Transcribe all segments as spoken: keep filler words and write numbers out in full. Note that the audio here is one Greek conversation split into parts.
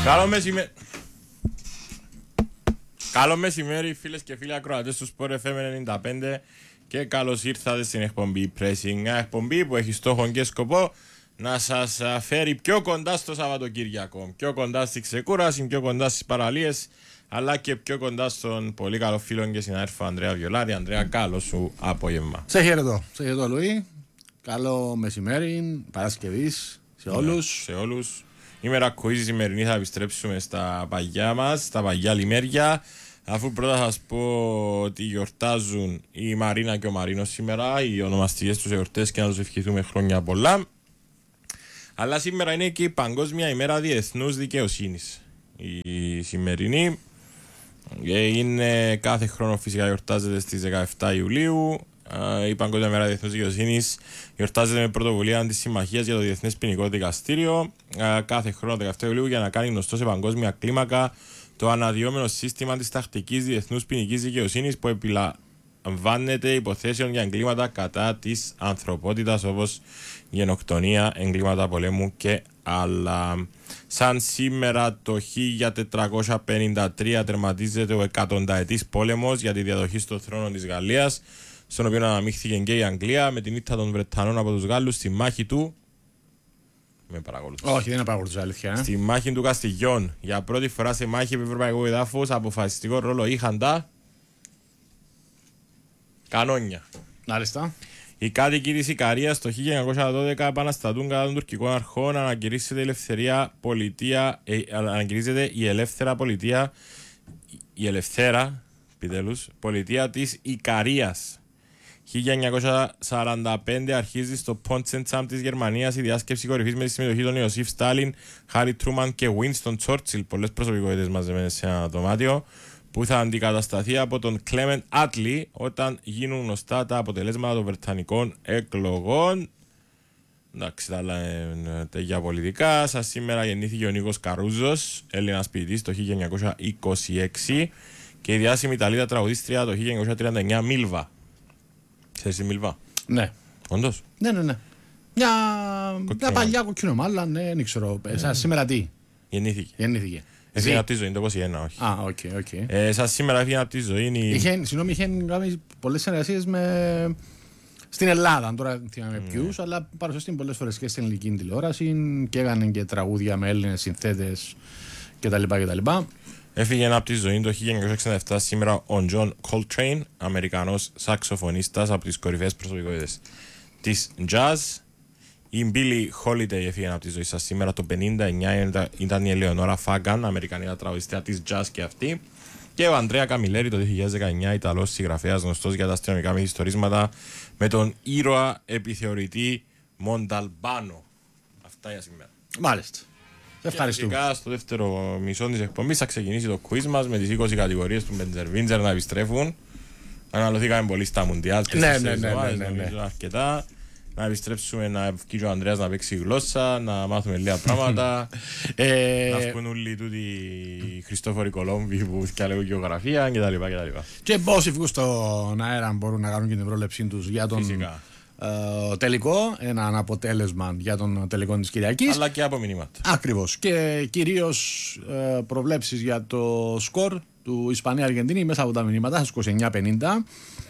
Καλό μεσημέρι. Καλό μεσημέρι φίλες και φίλοι ακροατές του Sport εφ εμ ενενήντα πέντε και καλώς ήρθατε στην εκπομπή Pressing. Μια εκπομπή που έχει στόχο και σκοπό να σας φέρει πιο κοντά στο Σαββατοκύριακο, πιο κοντά στη ξεκούραση, πιο κοντά στις παραλίες, αλλά και πιο κοντά στον πολύ καλό φίλο και συνάδελφο Ανδρέα Βιολάρη. Ανδρέα, καλό σου απόγευμα. Σε χαιρετώ, σε χαιρετώ Λουί. Καλό μεσημέρι, Παρασκευής σε όλους. Yeah, σε όλους. Ημέρα κουίζη σημερινή θα επιστρέψουμε στα παγιά μας, στα παγιά λιμέρια. Αφού πρώτα θα σας πω ότι γιορτάζουν η Μαρίνα και ο Μαρίνος σήμερα, οι ονομαστικές τους εορτές, και να τους ευχηθούμε χρόνια πολλά. Αλλά σήμερα είναι και η Παγκόσμια ημέρα διεθνούς δικαιοσύνης. Η σημερινή είναι κάθε χρόνο, φυσικά γιορτάζεται στις δεκαεφτά Ιουλίου. Η Παγκόσμια ημέρα διεθνούς δικαιοσύνης γιορτάζεται με πρωτοβουλία της Συμμαχίας για το Διεθνές Ποινικό Δικαστήριο κάθε χρόνο δεκαεφτά Ιουλίου για να κάνει γνωστό σε παγκόσμια κλίμακα το αναδυόμενο σύστημα της τακτικής διεθνούς ποινικής δικαιοσύνης που επιλαμβάνεται υποθέσεων για εγκλήματα κατά της ανθρωπότητας, όπως γενοκτονία, εγκλήματα πολέμου και άλλα. Σαν σήμερα το χίλια τετρακόσια πενήντα τρία τερματίζεται ο εκατονταετής πόλεμος για τη διαδοχή στον θρόνο της Γαλλίας, στον οποίο αναμίχθηκε και η Αγγλία με την ήττα των Βρετανών από τους Γάλλους στη μάχη του. Με παρακολουθούσε. Όχι, δεν είναι παρακολουθούσε, αλήθεια. Ε? Στη μάχη του Καστιγιών. Για πρώτη φορά σε μάχη επί ευρωπαϊκού εδάφους αποφασιστικό ρόλο είχαν τα κανόνια. Μάλιστα. Οι κάτοικοι της Ικαρίας το χίλια εννιακόσια δώδεκα επαναστατούν κατά των τουρκικών αρχών. Ανακηρύσσεται η ελευθερία πολιτεία, ε, ανακηρύσσεται η ελεύθερα πολιτεία, η ελευθέρα, επιτέλους, πολιτεία της Ικαρίας. χίλια εννιακόσια σαράντα πέντε αρχίζει στο Πόντσεντσαμ της Γερμανίας η διάσκεψη κορυφής με τη συμμετοχή των Ιωσήφ Στάλιν, Χάρι Τρούμαν και Βίνστον Τσόρτσιλ, πολλές προσωπικότητες μαζεμένες σε ένα δωμάτιο, που θα αντικατασταθεί από τον Κλέμεντ Άτλι όταν γίνουν γνωστά τα αποτελέσματα των βρετανικών εκλογών. Εντάξει, τα άλλα είναι τέτοια πολιτικά. Σας σήμερα γεννήθηκε ο Νίκος Καρούζος, Έλληνας ποιητής, το χίλια εννιακόσια είκοσι έξι, και η διάσημη Ιταλίδα τραγουδίστρια το χίλια εννιακόσια τριάντα εννιά, Μίλβα. Ξέρεις τη Μίλβα? Ναι. Όντως? Ναι, ναι, ναι. Μια, μια παλιά κοκκινομάλα, ναι, δεν ξέρω. Mm. Σαν σήμερα τι? Γεννήθηκε. Γεννήθηκε. Έφυγε από τη ζωή, το είκοσι ένα, όχι. Α, οκ, okay, οκ. Okay. Ε, σαν σήμερα έφυγε από τη ζωή. Η... Είχε, συγγνώμη, είχε κάνει πολλές συνεργασίες με... στην Ελλάδα. Τώρα δεν θυμάμαι mm. ποιους, αλλά παρουσιάστηκε πολλές φορές και στην ελληνική τηλεόραση και έκανε και τραγούδια με Έλληνες συνθέτες κτλ. κτλ. Έφυγε από τη ζωή το χίλια εννιακόσια εξήντα επτά σήμερα ο Τζον Coltrane, Αμερικανός σαξοφωνίστας, από τις κορυφαίες προσωπικότητες της jazz. Η Billie Holiday έφυγε από τη ζωή σας σήμερα το πενήντα εννιά, ήταν η Ελεονόρα Φάγκαν, Αμερικανίδα τραγουδίστρια της jazz και αυτή. Και ο Αντρέα Καμιλέρη το δύο χιλιάδες δεκαεννιά, Ιταλός συγγραφέας γνωστός για τα αστυνομικά μυθιστορίσματα, με τον ήρωα επιθεωρητή Μονταλμπάνο. Αυτά για σήμερα. Μάλιστα. Ευχαριστούμε. Και φυσικά στο δεύτερο μισό της εκπομπής θα ξεκινήσει το quiz μας με τις είκοσι κατηγορίες του Μπεντζερβίντζερ να επιστρέφουν. Αναλωθήκαμε πολύ στα Μουντιάλ. Ναι, ναι, ναι, ναι, ναι. Αρκετά. Να επιστρέψουμε, να βγει ο Ανδρέας να παίξει γλώσσα, να μάθουμε λίγα πράγματα. Να σπούν όλοι τούτοι οι Χριστόφοροι Κολόμβοι που διαλέγουν γεωγραφία κτλ. Και πόσοι βγουν στον αέρα μπορούν να κάνουν και την πρόληψή τους για τον φυσικά. Uh, τελικό, ένα αποτέλεσμα για τον τελικό της Κυριακής. Αλλά και από μηνύματα. Ακριβώς. Και κυρίως uh, προβλέψεις για το σκορ του Ισπανία-Αργεντινή μέσα από τα μηνύματα στις είκοσι εννιά πενήντα.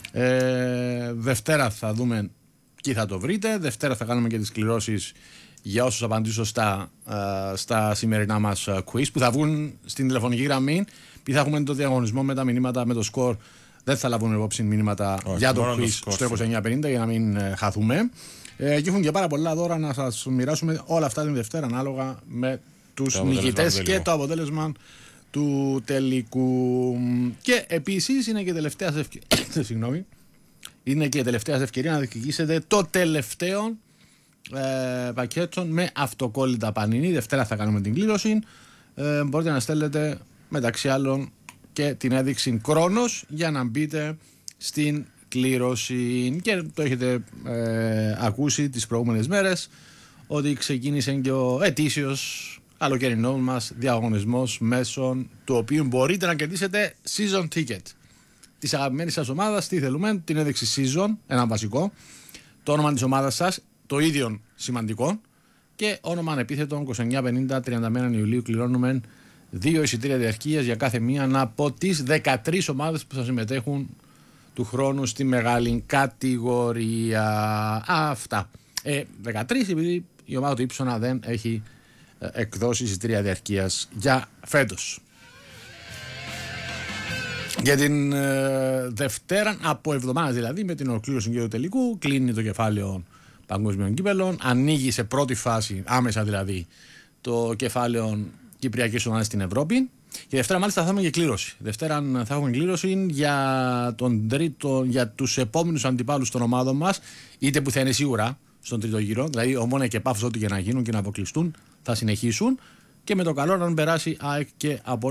Ε, Δευτέρα θα δούμε τι θα το βρείτε. Δευτέρα θα κάνουμε και τις κληρώσεις για όσους απαντήσουν σωστά uh, στα σημερινά μας quiz που θα βγουν στην τηλεφωνική γραμμή. Puis θα έχουμε το διαγωνισμό με τα μηνύματα, με το σκορ. Δεν θα λάβουν υπόψη μηνύματα όχι, για το quiz στο είκοσι εννιά πενήντα για να μην ε, χαθούμε. Ε, και έχουν και πάρα πολλά δώρα να σας μοιράσουμε όλα αυτά την Δευτέρα ανάλογα με τους νικητές και το αποτέλεσμα του τελικού. Και επίσης είναι και τελευταία ευκαιρία, συγγνώμη, είναι και τελευταία ευκαιρία να διεκδικήσετε το τελευταίο ε, πακέτο με αυτοκόλλητα πανινή. Δευτέρα θα κάνουμε την κλήρωση. Ε, μπορείτε να στέλνετε μεταξύ άλλων και την έδειξη Κρόνος για να μπείτε στην κλήρωση. Και το έχετε ε, ακούσει τις προηγούμενες μέρες ότι ξεκίνησε και ο ετήσιος καλοκαιρινός μας διαγωνισμός μέσω του οποίου μπορείτε να κερδίσετε season ticket της αγαπημένης σας ομάδας. Τι θέλουμε? Την έδειξη season, ένα βασικό, το όνομα της ομάδας σας, το ίδιο σημαντικό, και όνομα ανεπίθετο είκοσι εννιά πενήντα τριάντα ένα Ιουλίου κληρώνουμε Δύο εισιτήρια διαρκείας για κάθε μία από τις δεκατρείς ομάδες που θα συμμετέχουν του χρόνου στη μεγάλη κατηγορία. Αυτά. Ε, δεκατρείς επειδή η ομάδα του Ύψονα δεν έχει ε, εκδώσει εισιτήρια διαρκείας για φέτος. Για την ε, Δευτέρα από εβδομάδα δηλαδή, με την ολοκλήρωση και του τελικού, κλείνει το κεφάλαιο παγκόσμιων κύπελλων, ανοίγει σε πρώτη φάση, άμεσα δηλαδή, το κεφάλαιο Κυπριακής Ομάδας στην Ευρώπη. Και Δευτέρα μάλιστα θα έχουμε και κλήρωση. Δευτέρα θα έχουμε κλήρωση για, τον τρίτο, για τους επόμενους αντιπάλους των ομάδων μας, είτε που θα είναι σίγουρα στον τρίτο γύρο, δηλαδή Ομόνοια και Πάφος ό,τι και να γίνουν και να αποκλειστούν, θα συνεχίσουν. Και με το καλό να περάσει ΑΕΚ και από